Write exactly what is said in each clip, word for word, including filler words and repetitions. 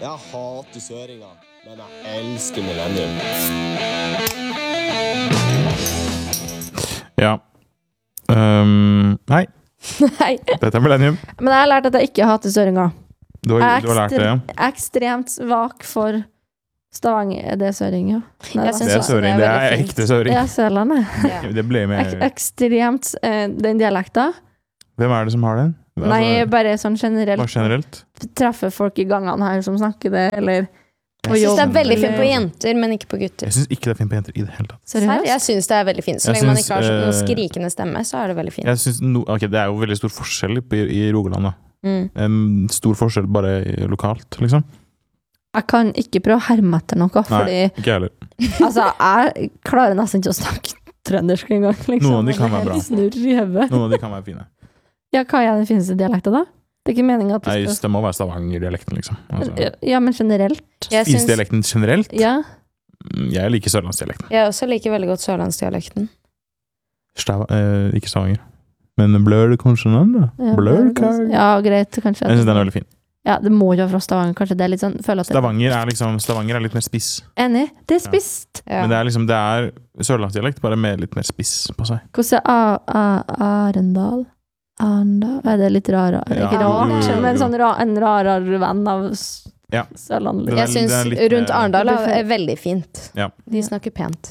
Jeg hater søringer, men jeg elsker Millennium. Ja. Um, nei. Nei. Dette er Millennium. Men jeg har lært at jeg ikke hater søringer. Du har, du har lært det, ja. Jeg er ekstremt svak for Stavanger. Er det søring, ja? Nei, det er søring, det er ekte søring. Ja, Sørlandet. Ja. Det ble med... Ek ekstremt, eh, den dialekta. Hvem er det som har den? Altså, Nei, bare sånn generelt. Bare generelt? Treffer folk i gangene her som snakker det, eller... Jeg synes det er veldig fint på jenter, men ikke på gutter. Jeg synes ikke det er fint på jenter i det hele tatt. Seriøst? Jeg synes det er veldig fint. Så jeg lenge man synes, ikke har sånn noe uh, skrikende stemme, så er det veldig fint. Jeg synes no, ok, det er jo veldig stor forskjell i, i Rogaland da. Mm. Um, stor forskjell bare lokalt, liksom. Jeg kan ikke prøve å herme etter noe, fordi... Nei, ikke heller. Altså, jeg klarer nesten ikke å snakke trøndersk en gang, liksom. Noen av de kan være bra. Snurr i høvet. Noen av de kan være fine. Ja, hva er den fineste dialekten da? Det er ikke meningen at Nei, det skal... det må være Stavanger-dialekten, liksom. Altså, ja, men generelt. Fineste dialekten generelt? Ja. Jeg liker sørlandsdialekten. Jeg også liker veldig godt sørlandsdialekten. Stav, eh, ikke Stavanger. Men blør det kanskje noen da? Ja, blør det Ja, greit, kanskje. Jeg synes den er veldig fin. Ja, det må jo være fra Stavanger, kanskje det er litt sånn... Føler at det... Stavanger er liksom, Stavanger er litt mer spiss. Enig, det er spist. Ja. Men det er liksom, det er sørlandsdialekt, bare med litt mer spiss på seg. Hvordan er A- A- Arendal? Arendal? Er det litt rar? Er det ikke Ja, rart? jo, jo, jo. Men sånn ra en rarere venn av s- Ja. Sørland. Den er- Jeg synes det er litt rundt mer- Arendal er, er veldig fint. Ja. De snakker pent.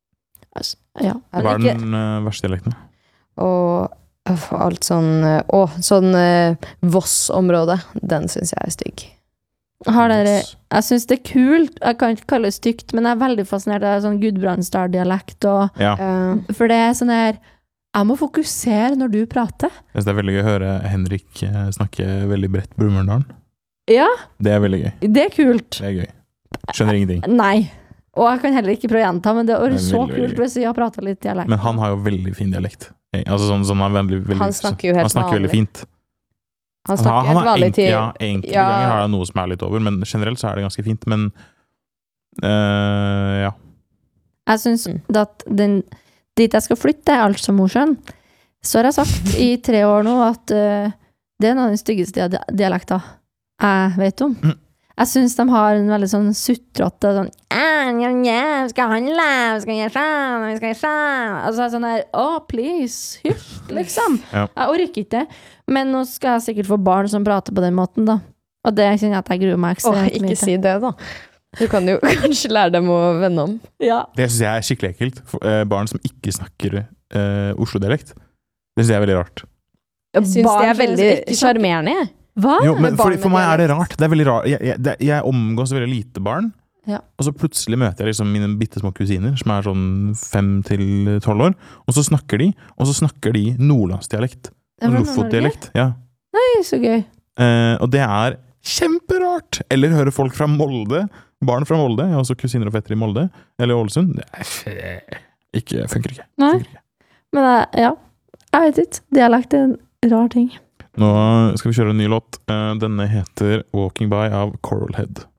Ja. Hva er den uh, verste dialekten? Og øh, alt sånn... øh, Å, sånn øh, Voss-område. Den synes jeg er stygg. Har dere... Jeg synes det er kult. Jeg kan ikke kalle det stygt, men jeg er veldig fascinert av sånn Gudbrandsdal-dialekt. Og, Ja. Uh, for det er sånn her... Jeg må fokusere når du prater. Jeg synes det er veldig gøy å høre Henrik eh, snakke veldig bredt Brumunddal. Ja, Det er veldig gøy. det er kult. Det er gøy. Skjønner ingenting. Nei. Og jeg kan heller ikke prøve å gjenta, men det er Det er så veldig, kult veldig hvis jeg har pratet litt dialekt. Men han har jo veldig fin dialekt. Eh, Altså sånn, sånn han, er veldig, veldig, Han snakker jo helt han snakker veldig vanlig. fint. han snakker har- helt har vanlig enk- til... Ja, enkelte Ja. ganger har han noe som er litt over, men generelt så er det ganske fint. Men eh, ja. Jeg synes at den, dit jeg skal flytte er alt som Mosjøen. Så har jeg sagt i tre år nå at uh, det er noen av de styggeste di- dialekter jeg vet om. Mm. Jeg synes de har en veldig sånn suttrete sånn «Ah, ja, ja, vi skal handle, vi skal gjøre sånn, vi skal gjøre sånn». Altså sånn der, oh please, hysj, liksom. Ja. Jeg orker ikke det. Men nå skal jeg sikkert få barn som prater på den måten da. Og det kjenner jeg at jeg gruer meg Åh, ekstremt mye ikke si det da. Du kan jo kanskje lære dem å vende om. Ja. Det synes jeg er skikkelig ekkelt. For, eh, barn som ikke snakker eh, Oslo-dialekt. Det synes jeg er veldig rart. Jeg synes Barn det er som veldig ikke snakker- charmerende, jeg. Hva? Jo, men med barn for, for med meg er det dialekt. rart. Det er veldig rart. Jeg, jeg, det, jeg omgås veldig lite barn, Ja. og så plutselig møter jeg liksom mine bittesmå kusiner, som er sånn fem til tolv år, og så snakker de, og så snakker de nordlandsdialekt. Det er fra Lofotdialekt. Ja. Nei, så gøy. Eh, og det er kjemperart! Eller høre folk fra Molde, barn fra Molde, jeg har også kusiner og fetter i Molde, eller Ålesund. Det er ikke, funker ikke. Nei. Funker ikke. Men jeg, ja, jeg vet ikke. Dialekt er en rar ting. Nå skal vi kjøre en ny låt. Eh, Denne heter Walking By av Coralhead.